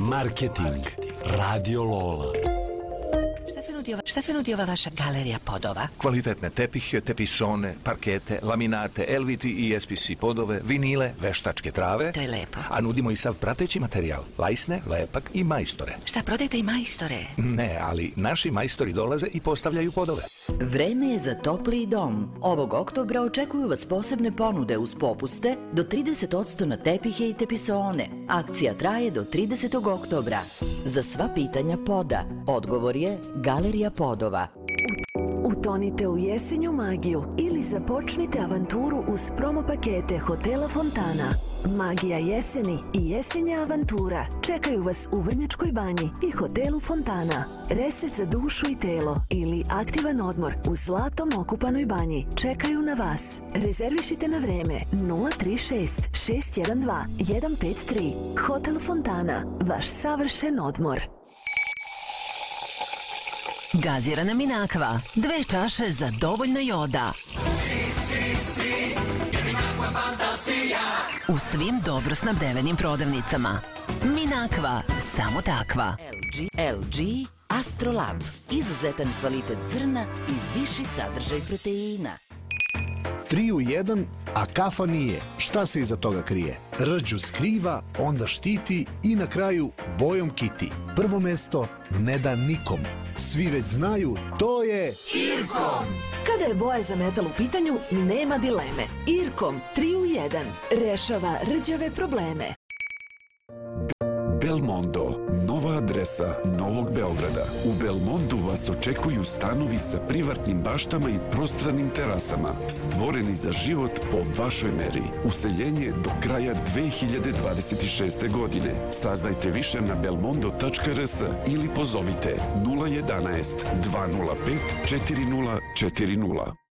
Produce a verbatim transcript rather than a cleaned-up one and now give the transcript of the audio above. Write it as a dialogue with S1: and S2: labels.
S1: Marketing. Radio Lola.
S2: Šta sve nudi ova, šta sve nudi ova vaša galerija podova?
S3: Kvalitetne tepihe, tepisone, parkete, laminate, L V T i S P C podove, vinile, veštačke trave.
S2: To je lepo.
S3: A nudimo i sav prateći materijal, lajsne, lepak i majstore.
S2: Šta, prodajete i majstore?
S3: Ne, ali naši majstori dolaze i postavljaju podove.
S4: Vreme je za topliji dom. Ovog oktobra očekuju vas posebne ponude uz popuste do trideset posto na tepihe i tepisone. Akcija traje do tridesetog oktobra. Za sva pitanja poda, odgovor je Galerija podova.
S5: Utonite u jesenju magiju ili započnite avanturu uz promo pakete Hotela Fontana. Magija jeseni i jesenja avantura čekaju vas u Vrnjačkoj banji i Hotelu Fontana. Reset za dušu i telo ili aktivan odmor u zlatom okupanoj banji čekaju na vas. Rezervišite na vreme nula tri šest šest jedan dva jedan pet tri. Hotel Fontana, vaš savršen odmor.
S2: Gazirana Minakva, dve čaše za dovoljno joda. U svim dobro snabdevenim prodavnicama. Minakva, samo takva.
S4: L G, L G Astrolab. Izuzetan kvalitet zrna i viši sadržaj proteina.
S6: Tri u jedan, a kafa nije. Šta se iza toga krije? Rđu skriva, onda štiti i na kraju bojom kiti. Prvo mesto ne da nikom. Svi već znaju, to je Irkom.
S5: Kada je boja za metal u pitanju, nema dileme. Irkom tri u jedan rešava rđave probleme.
S7: Belmondo, nova adresa Novog Beograda. U Belmondu vas očekuju stanovi sa privatnim baštama i prostranim terasama, stvoreni za život po vašoj meri. Useljenje do kraja dve hiljade dvadeset šeste. godine. Saznajte više na belmondo tačka r s ili pozovite nula jedan jedanaest dva nula pet četiri nula četiri nula.